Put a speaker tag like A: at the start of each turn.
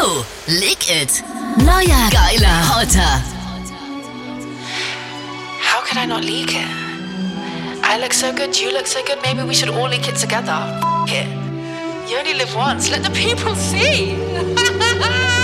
A: Yo, Lick It. Neuer, geiler, hotter.
B: How could I not leak it? I look so good, you look so good, maybe we should all leak it together. F it. You only live once, let the people see.